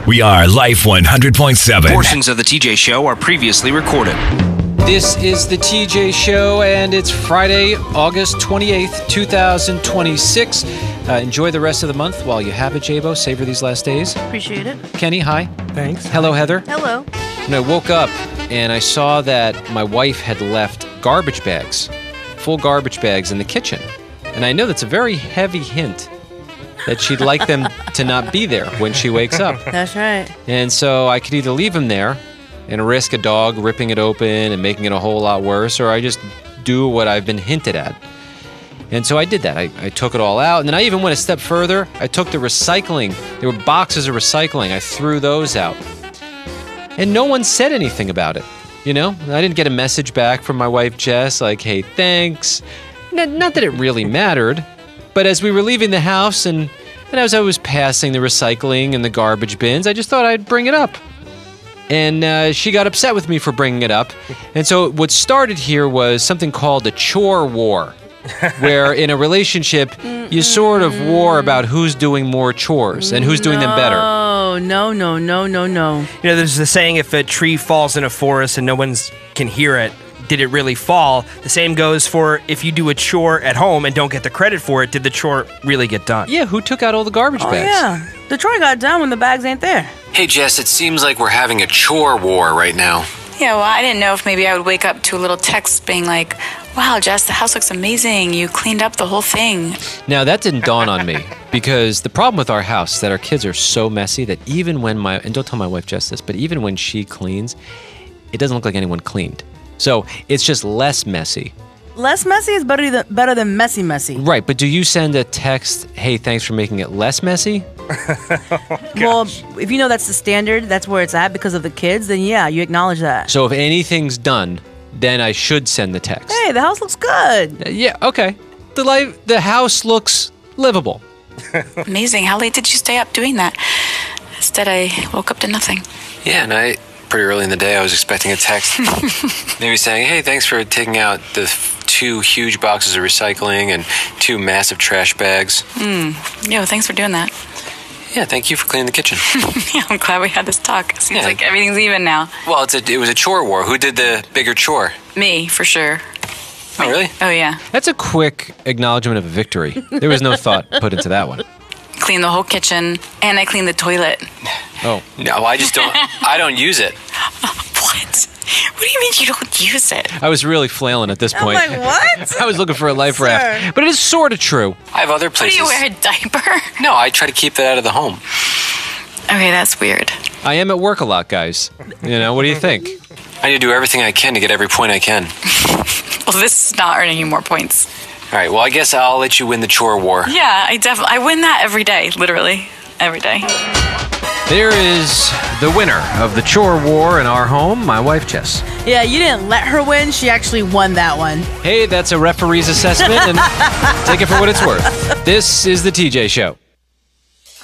We are Life 100.7. Portions of the TJ Show are previously recorded. This is the TJ Show, and it's Friday, August 28th, 2026. Enjoy the rest of the month while you have it, Jabo. Savor these last days. Appreciate it. Kenny, hi. Thanks. Hello, Heather. Hello. And I woke up, and I saw that my wife had left garbage bags, full garbage bags in the kitchen. And I know that's a very heavy hint that she'd like them to not be there when she wakes up. That's right. And so I could either leave them there and risk a dog ripping it open and making it a whole lot worse, or I just do what I've been hinted at. And so I did that. I took it all out, and then I even went a step further. I took the recycling. There were boxes of recycling. I threw those out. And no one said anything about it, you know? I didn't get a message back from my wife, Jess, like, hey, thanks. Not that it really mattered, but as we were leaving the house and as I was passing the recycling and the garbage bins, I just thought I'd bring it up. And she got upset with me for bringing it up. And so what started here was something called a chore war, where in a relationship, you sort of war about who's doing more chores and who's doing them better. No. You know, there's the saying, if a tree falls in a forest and no one can hear it, did it really fall? The same goes for if you do a chore at home and don't get the credit for it, did the chore really get done? Yeah, who took out all the garbage bags? Yeah. The chore got done when the bags ain't there. Hey, Jess, it seems like we're having a chore war right now. Yeah, well, I didn't know if maybe I would wake up to a little text being like, wow, Jess, the house looks amazing. You cleaned up the whole thing. Now, that didn't dawn on me, because the problem with our house is that our kids are so messy that even when and don't tell my wife Jess this, but even when she cleans, it doesn't look like anyone cleaned. So it's just less messy. Less messy is better than messy. Right, but do you send a text, hey, thanks for making it less messy? Well, if you know that's the standard, that's where it's at because of the kids, then yeah, you acknowledge that. So if anything's done, then I should send the text. Hey, the house looks good. Yeah, okay. The house looks livable. Amazing. How late did you stay up doing that? Instead, I woke up to nothing. Yeah, and pretty early in the day, I was expecting a text maybe saying, hey, thanks for taking out the 2 huge boxes of recycling and 2 massive trash bags. Yo, thanks for doing that. Yeah, thank you for cleaning the kitchen. Yeah, I'm glad we had this talk. It seems like everything's even now. Well, it was a chore war. Who did the bigger chore? Me, for sure. Oh, really? Oh, yeah. That's a quick acknowledgement of a victory. There was no thought put into that one. Cleaned the whole kitchen, and I cleaned the toilet. Oh. No, I just don't. I don't use it. What? What do you mean you don't use it? I was really flailing at this point. I'm like, what? I was looking for a life raft. But it is sort of true. I have other What, places. do you wear a diaper? No, I try to keep that out of the home. Okay, that's weird. I am at work a lot, guys. You know, what do you think? I need to do everything I can to get every point I can. Well, this is not earning you more points. All right, well, I guess I'll let you win the chore war. Yeah, I win that every day, literally. Every day. There is the winner of the chore war in our home, my wife, Jess. Yeah, you didn't let her win. She actually won that one. Hey, that's a referee's assessment, and take it for what it's worth. This is the TJ Show.